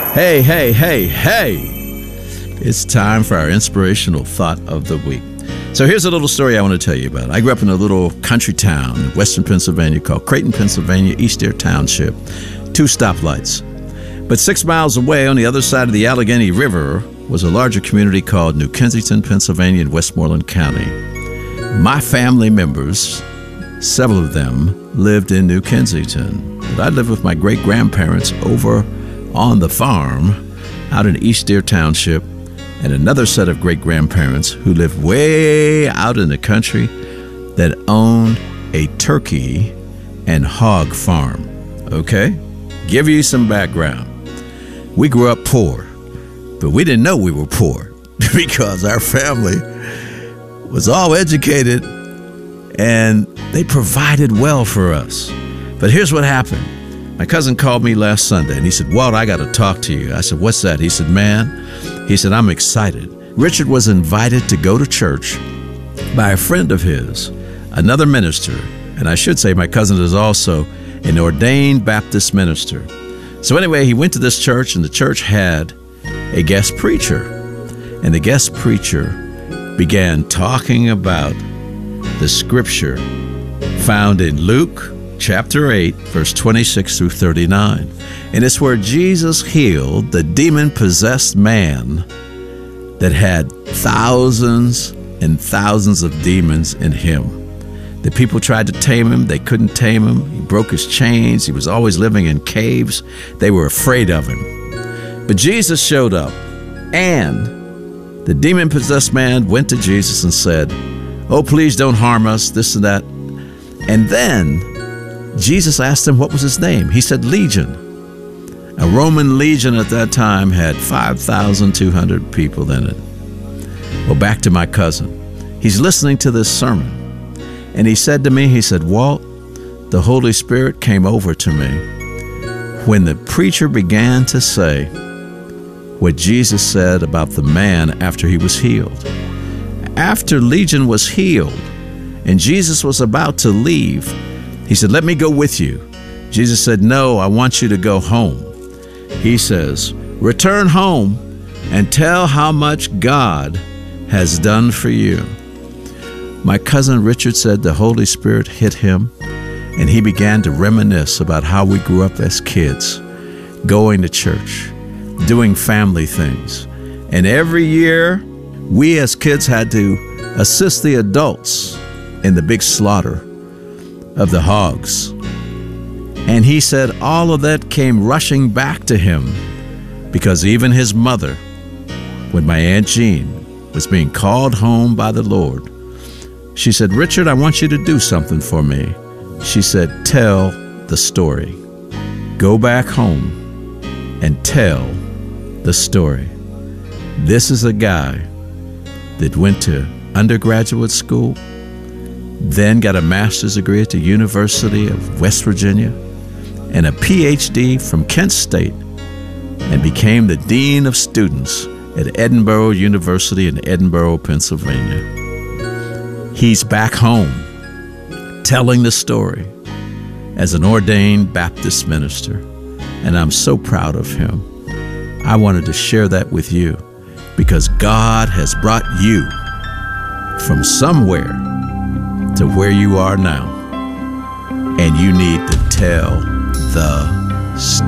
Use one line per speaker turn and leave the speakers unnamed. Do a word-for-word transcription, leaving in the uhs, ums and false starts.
Hey, hey, hey, hey! It's time for our inspirational thought of the week. So here's a little story I want to tell you about. I grew up in a little country town in western Pennsylvania called Creighton, Pennsylvania, East Air Township. Two stoplights. But six miles away on the other side of the Allegheny River was a larger community called New Kensington, Pennsylvania in Westmoreland County. My family members, several of them, lived in New Kensington. But I lived with my great-grandparents over on the farm out in East Air Township, and another set of great-grandparents who lived way out in the country that owned a turkey and hog farm. Okay? Give you some background. We grew up poor, but we didn't know we were poor because our family was all educated and they provided well for us. But here's what happened. My cousin called me last Sunday and he said, "Walt, I got to talk to you." I said, "What's that?" He said, "Man," he said, "I'm excited." Richard was invited to go to church by a friend of his, another minister. And I should say my cousin is also an ordained Baptist minister. So anyway, he went to this church and the church had a guest preacher. And the guest preacher began talking about the scripture found in Luke chapter eight, verse twenty-six through thirty-nine. And it's where Jesus healed the demon-possessed man that had thousands and thousands of demons in him. The people tried to tame him. They couldn't tame him. He broke his chains. He was always living in caves. They were afraid of him. But Jesus showed up, and the demon-possessed man went to Jesus and said, "Oh, please don't harm us," this and that. And then Jesus asked him what was his name. He said Legion. A Roman legion at that time had five thousand two hundred people in it. Well, back to my cousin. He's listening to this sermon. And he said to me, he said, "Walt, the Holy Spirit came over to me when the preacher began to say what Jesus said about the man after he was healed." After Legion was healed and Jesus was about to leave, he said, "Let me go with you." Jesus said, "No, I want you to go home." He says, "Return home and tell how much God has done for you." My cousin Richard said the Holy Spirit hit him, and he began to reminisce about how we grew up as kids, going to church, doing family things. And every year, we as kids had to assist the adults in the big slaughter of the hogs. And he said all of that came rushing back to him because even his mother, when my Aunt Jean was being called home by the Lord, she said, "Richard, I want you to do something for me." She said, "Tell the story. Go back home and tell the story." This is a guy that went to undergraduate school, then got a master's degree at the University of West Virginia and a P H D from Kent State, and became the Dean of Students at Edinboro University in Edinboro, Pennsylvania. He's back home telling the story as an ordained Baptist minister, and I'm so proud of him. I wanted to share that with you because God has brought you from somewhere to where you are now, and you need to tell the story.